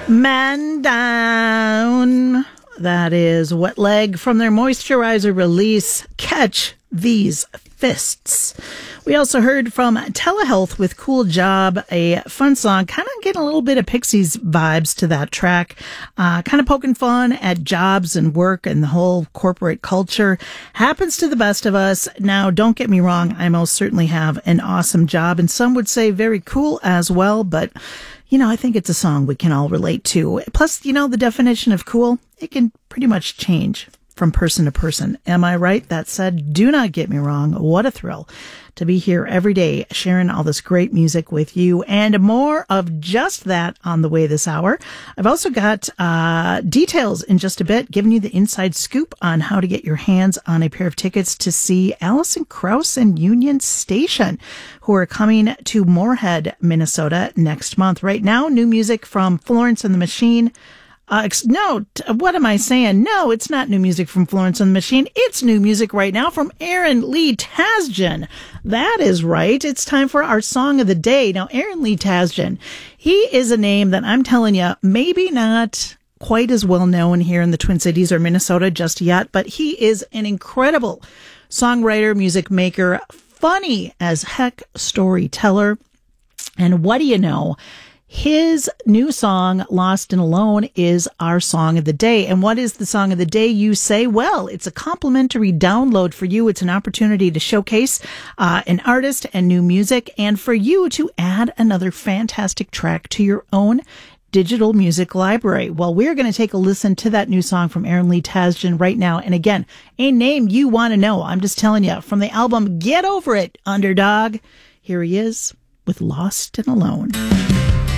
Man Down. That is Wet Leg from their Moisturizer release, Catch These Fists. We also heard from Telehealth with Cool Job, a fun song, kind of getting a little bit of Pixies vibes to that track, kind of poking fun at jobs and work and the whole corporate culture. Happens to the best of us. Now, don't get me wrong, I most certainly have an awesome job, and some would say very cool as well, but I think it's a song we can all relate to. Plus, the definition of cool, it can pretty much change from person to person. Am I right? That said, do not get me wrong. What a thrill to be here every day sharing all this great music with you, and more of just that on the way this hour. I've also got details in just a bit, giving you the inside scoop on how to get your hands on a pair of tickets to see Alison Krauss and Union Station, who are coming to Moorhead, Minnesota next month. Right now, new music from Florence and the Machine. No, what am I saying? No, it's not new music from Florence and the Machine. It's new music right now from Aaron Lee Tasjan. That is right. It's time for our song of the day. Now, Aaron Lee Tasjan, he is a name that I'm telling you, maybe not quite as well known here in the Twin Cities or Minnesota just yet, but he is an incredible songwriter, music maker, funny as heck storyteller. And what do you know? His new song, Lost and Alone, is our song of the day. And what is the song of the day, you say? Well, it's a complimentary download for you. It's an opportunity to showcase an artist and new music, and for you to add another fantastic track to your own digital music library. Well, we're going to take a listen to that new song from Aaron Lee Tasjan right now. And again, a name you want to know. I'm just telling you, from the album Get Over It, Underdog, here he is with Lost and Alone.